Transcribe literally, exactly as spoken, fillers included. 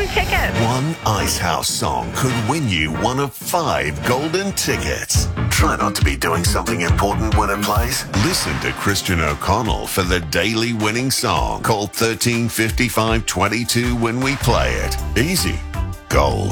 golden ticket. One Icehouse song could win you one of five golden tickets. Try not to be doing something important when it plays. Listen to Christian O'Connell for the daily winning song. Call thirteen fifty-five twenty-two when we play it. Easy. Gold.